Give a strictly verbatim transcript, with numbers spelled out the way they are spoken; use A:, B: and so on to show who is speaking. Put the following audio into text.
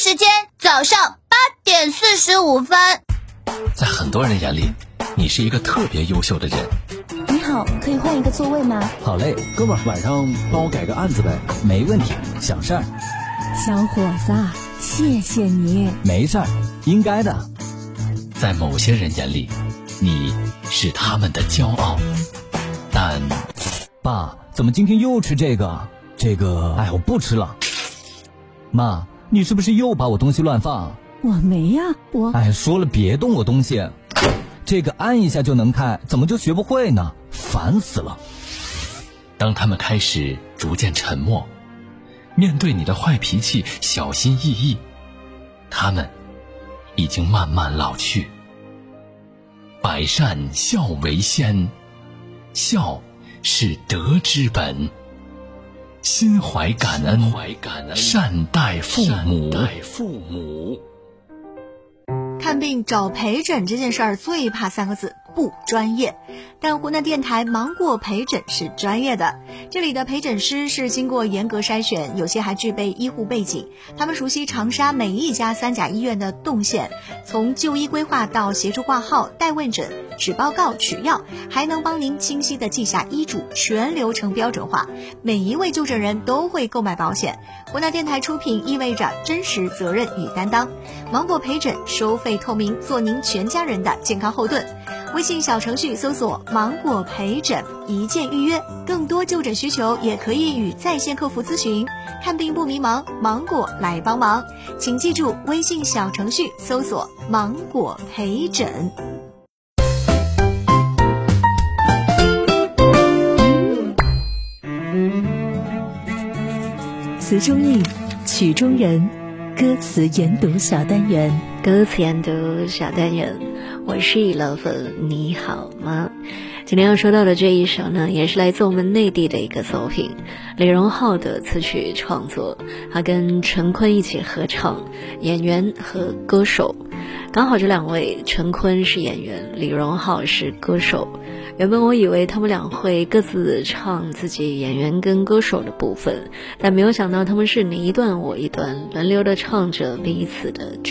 A: 时间早上八点四十五分。
B: 在很多人眼里，你是一个特别优秀的人。
C: 你好，可以换一个座位吗？
D: 好嘞，哥们儿，晚上帮我改个案子呗。
E: 没问题，小事儿。
F: 小伙子，谢谢你。
E: 没事儿，应该的。
B: 在某些人眼里，你是他们的骄傲，但
E: 爸，怎么今天又吃这个？这个，哎，我不吃了。妈，你是不是又把我东西乱放？
F: 我没呀，我……
E: 哎，说了别动我东西，这个按一下就能开，怎么就学不会呢？烦死了！
B: 当他们开始逐渐沉默，面对你的坏脾气小心翼翼，他们已经慢慢老去。百善孝为先，孝是德之本。心怀感恩，善待父母。
G: 看病找陪诊这件事儿最怕三个字，不专业。但湖南电台芒果陪诊是专业的，这里的陪诊师是经过严格筛选，有些还具备医护背景，他们熟悉长沙每一家三甲医院的动线，从就医规划到协助挂号、带问诊、取报告、取药，还能帮您清晰地记下医嘱，全流程标准化。每一位就诊人都会购买保险，湖南电台出品意味着真实、责任与担当。芒果陪诊收费透明，做您全家人的健康后盾。微信小程序搜索芒果陪诊，一键预约。更多就诊需求也可以与在线客服咨询。看病不迷茫，芒果来帮忙。请记住，微信小程序搜索芒果陪诊。
H: 词中意，曲中人，歌词研读小单元，
I: 歌词研读小单元，我是一老粉，你好吗？今天要说到的这一首呢，也是来自我们内地的一个作品，李荣浩的词曲创作，他跟陈坤一起合唱，演员和歌手。刚好这两位，陈坤是演员，李荣浩是歌手。原本我以为他们俩会各自唱自己演员跟歌手的部分，但没有想到他们是你一段我一段，轮流的唱着彼此的